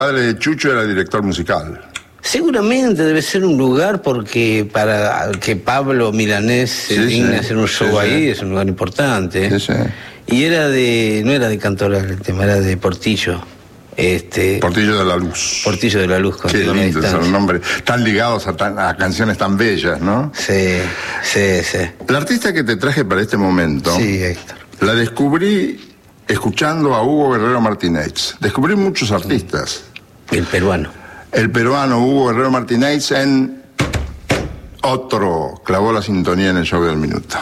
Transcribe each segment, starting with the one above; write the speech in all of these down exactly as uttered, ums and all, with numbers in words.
padre de Chucho era director musical. Seguramente debe ser un lugar porque para que Pablo Milanés se Sí, digne sí, hacer un show sí, sí. ahí es un lugar importante. Sí, sí. Y era de, no era de Cantoral el tema, era de Portillo. Este, Portillo de la Luz. Portillo de la Luz. Con Qué Tenía lindo Distancia. son nombres tan ligados a, tan- a canciones tan bellas, ¿no? Sí, sí, sí. La artista que te traje para este momento, Sí, Héctor. la descubrí escuchando a Hugo Guerrero Martínez. Descubrí muchos artistas. El peruano. El peruano Hugo Guerrero Martínez en otro clavó la sintonía en el show del minuto.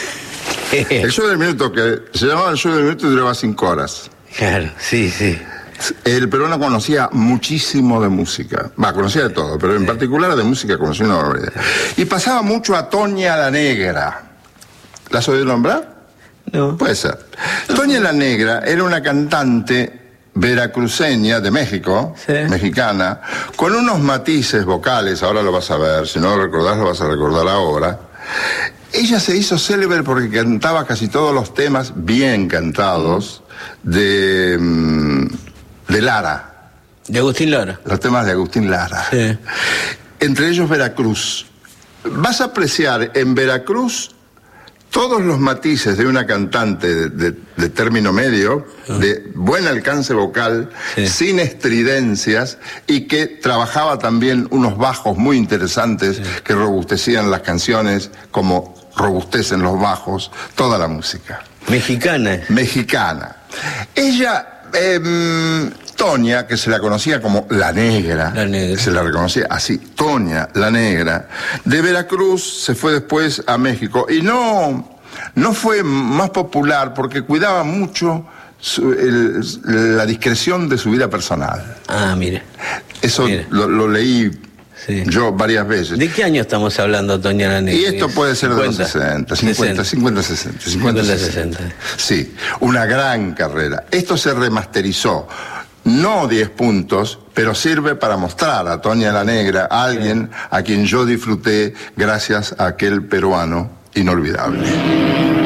El show del minuto, que se llamaba el show del minuto y duraba cinco horas. Claro, sí, sí. El peruano conocía muchísimo de música. Va, conocía de todo, pero en particular de música conocía una barbaridad. Y pasaba mucho a Toña la Negra. ¿La has oído nombrar? No. Puede ser. Toña la Negra era una cantante veracruceña de México, Sí. mexicana, con unos matices vocales, ahora lo vas a ver, si no lo recordás lo vas a recordar ahora. Ella se hizo célebre porque cantaba casi todos los temas bien cantados de, mm, de Lara, De Agustín Lara. los temas de Agustín Lara. Sí. Entre ellos Veracruz. Vas a apreciar en Veracruz todos los matices de una cantante de, de- de término medio, de buen alcance vocal, Sí. sin estridencias, y que trabajaba también unos bajos muy interesantes que robustecían las canciones como robustecen los bajos toda la música. Mexicana. Mexicana. Ella, eh, Toña, que se la conocía como La Negra, La Negra. se la reconocía así, Toña, La Negra, de Veracruz se fue después a México y no, no fue más popular porque cuidaba mucho su- el- la discreción de su vida personal. Ah, mire. Eso Mira. lo, lo leí Sí. yo varias veces. ¿De qué año estamos hablando, Toña la Negra? Y esto puede ser de los cincuenta, sesenta, cincuenta, cincuenta, sesenta, cincuenta, cincuenta, sesenta. sesenta. Sí, una gran carrera. Esto se remasterizó. No diez puntos, pero sirve para mostrar a Toña la Negra, a alguien a quien yo disfruté gracias a aquel peruano inolvidable.